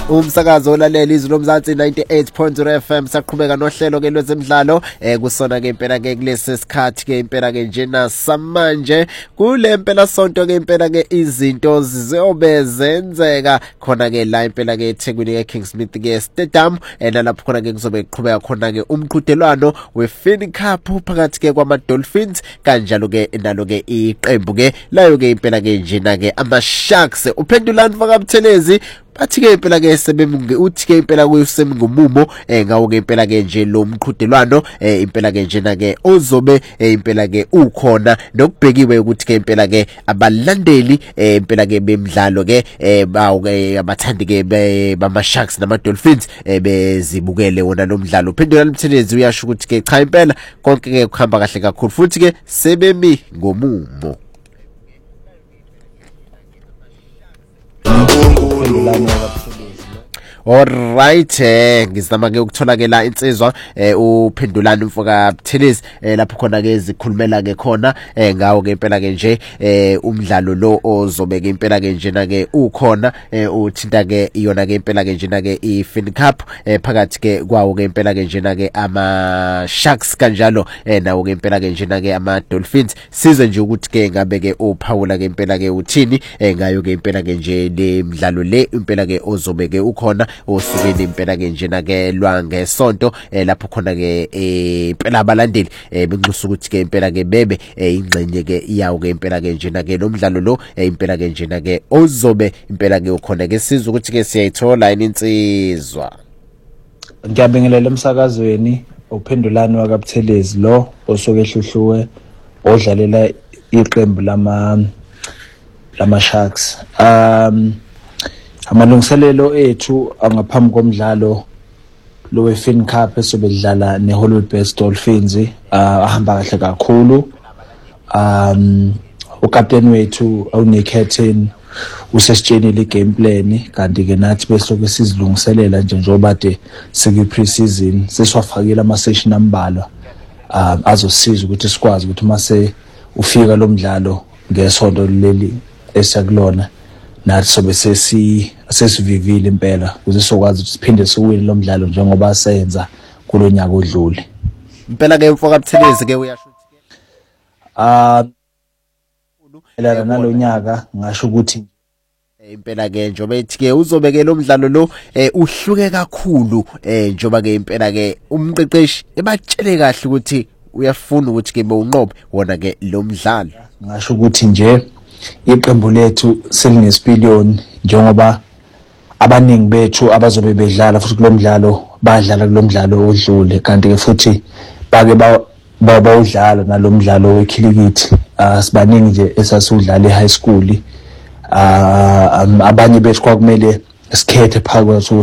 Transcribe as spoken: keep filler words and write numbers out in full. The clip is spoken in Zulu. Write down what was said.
Umsakazo olalela izwi lomzansi ninety-eight point zero F M saqhubeka nohlelo ke lwezemidlalo eh kusona ke impela ke kulesi sikhathi ke impela ke njena samanje kule impela sonto ke impela ke izinto zizobe zenzeka khona ke la impela ke eThekwini ke Kingsmith ke Stadium nalapho khona ke kuzobe kuqhubeka khona ke umqhudelwano weFin Cup phakathi ke kwama Dolphins kanjalo ke nalo ke iqembu ke layo ke impela ke njena ke ama Sharks. Uphendulani mfaka Buthelezi bathi ke impela ke sebemunge uthi ke impela kusemngumumo eh ngawo ke impela ke nje lo mqhudelwano eh impela ke njena ke ozobe eh impela ke ukhona nokubhekiwe ukuthi ke impela ke abalandeli eh impela ke bemidlalo ke eh bawo ke abathandi ke bama Sharks nama Dolphins eh bezibukele wona lo mdlalo. Uphendulani Buthelezi uyasho ukuthi ke cha impela konke ke kuhamba kahle kakhulu futhi ke sebemi ngomumo. Alright eh ngizama ke ukutholakela insizwa eh uphendulani mfoka Buthelezi eh lapho khona ke zikhulumela ke khona eh ngawo ke impela ke nje eh umdlalo lo ozobe ke impela ke njena ke ukhona eh uthinta ke iyona ke impela ke njena ke iFin Cup eh phakathi ke kwawo ke impela ke njena ke ama Sharks kanjalo eh nawo ke impela ke njena ke ama Dolphins. Size nje ukuthi ke ngabe ke uPaula ke impela ke uthini eh ngayo ke impela ke nje le mdlalo le impela ke ozobe ke ukhona osukwini impela ke njena ke lwangesonto eh lapho khona ke impela abalandeli eh benxusa ukuthi ke impela ke bebe ingcenye ke iyawo ke impela ke njena ke lo mdlalo lo impela ke njena ke ozobe impela ke ukhona ke sizwe ukuthi ke siyayithola insizwa. Ngiyabingelela emsakazweni uphendulani wakaButhelezi lo osoke ehluhluwe odlalela iqembu lama lama Sharks. um Amalungiselelo ethu angaphambi komdlalo lo weFin Cup esobedlala neHollywood Best Dolphins ahamba kahle kakhulu. Um ukapteni wethu awuneCaptain usesitshenile igame plan kanti ke nathi bese ke sizilungiselela nje njengoba de seki pre-season sesiwafakile ama session ambalwa um azosiza ukuthi sikwazi ukuthi mase ufika lo mdlalo ngesonto leli esiyakulona nathi sobe sesi sesivivile impela ukuze sokwazi ukuthi siphinde siwine lo mdlalo njengoba senza kulonyaka odlule. Impela ke mfoka Buthelezi ke uyasho ukuthi ke ah la nalonyaka ngasho ukuthi impela ke njobe ethi ke uzobe ke lo mdlalo lo eh uhluke kakhulu eh njoba ke impela ke umqeqeshi ebatshele kahle ukuthi uyafuna ukuthi ke bewunqobe wona ke lo mdlalo. Ngasho ukuthi nje iqembu lethu selinesipiliyoni njengoba abaningi bethu abazobe bedlala futhi kulomdlalo badlala kulomdlalo odlule kanti ke futhi bake ba bawudlala nalomdlalo wekhilikithi asibaningi nje esasudlala eHigh School. Ah abanye bethu kwakumele sikhethe phakathi